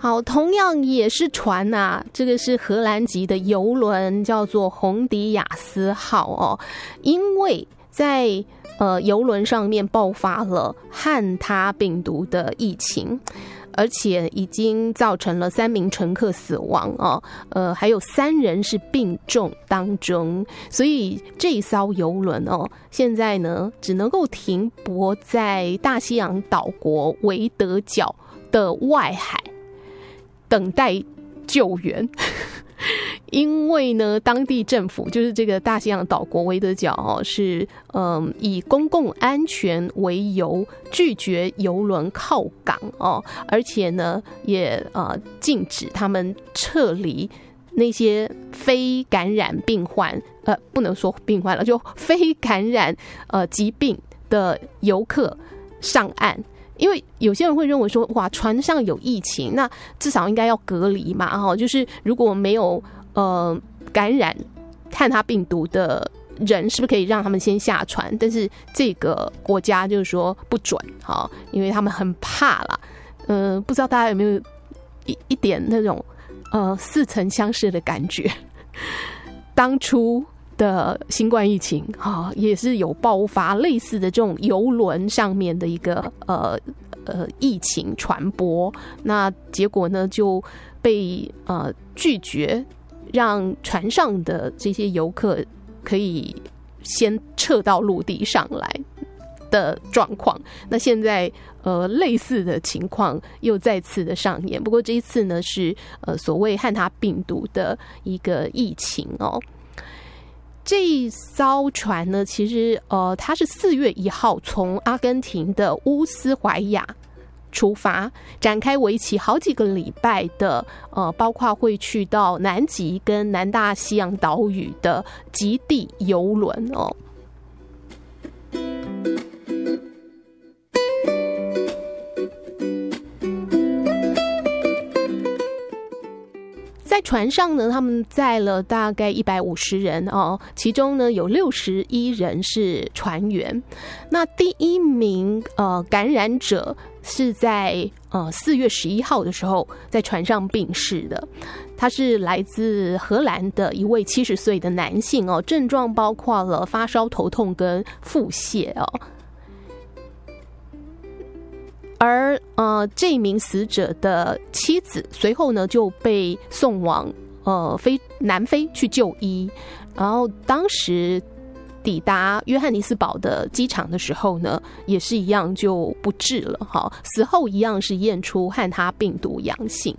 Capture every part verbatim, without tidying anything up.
好，同样也是船啊，这个是荷兰籍的邮轮，叫做红迪亚斯号哦。因为在呃邮轮上面爆发了汉他病毒的疫情，而且已经造成了三名乘客死亡哦，呃，还有三人是病重当中，所以这一艘邮轮哦，现在呢只能够停泊在大西洋岛国维德角的外海。等待救援，因为呢，当地政府就是这个大西洋岛国维德角哦，是嗯以公共安全为由拒绝邮轮靠港哦，而且呢也呃禁止他们撤离那些非感染病患，呃不能说病患了，就非感染呃疾病的游客上岸。因为有些人会认为说，哇，船上有疫情，那至少应该要隔离嘛，哈，就是如果没有呃感染汉他病毒的人，是不是可以让他们先下船？但是这个国家就是说不准，哈，因为他们很怕啦。呃，不知道大家有没有一一点那种呃似曾相识的感觉？当初的新冠疫情啊，也是有爆发类似的这种邮轮上面的一个呃呃疫情传播，那结果呢就被呃拒绝让船上的这些游客可以先撤到陆地上来的状况。那现在呃类似的情况又再次的上演，不过这一次呢是呃所谓汉他病毒的一个疫情哦。这一艘船呢，其实呃，它是四月一号从阿根廷的乌斯怀亚出发，展开为期好几个礼拜的呃，包括会去到南极跟南大西洋岛屿的极地邮轮哦。在船上呢，他们载了大概一百五十人哦，其中呢有六十一人是船员。那第一名呃感染者是在呃四月十一号的时候在船上病逝的，他是来自荷兰的一位七十岁的男性哦，症状包括了发烧、头痛跟腹泻哦。而呃，这名死者的妻子随后呢就被送往呃非南非去就医，然后当时抵达约翰尼斯堡的机场的时候呢，也是一样就不治了哈，死后一样是验出汉他病毒阳性。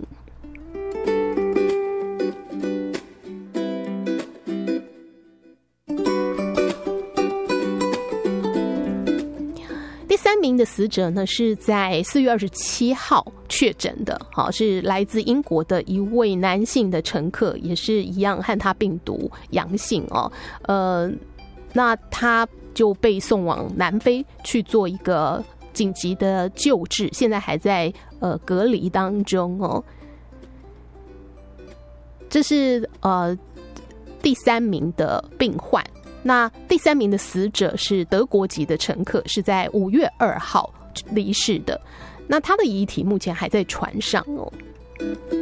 第三名的死者呢，是在四月二十七号确诊的，好，是来自英国的一位男性的乘客，也是一样汉他病毒阳性哦。呃，那他就被送往南非去做一个紧急的救治，现在还在呃隔离当中哦。这是呃第三名的病患。那第三名的死者是德国籍的乘客，是在五月二号离世的。那他的遗体目前还在船上哦。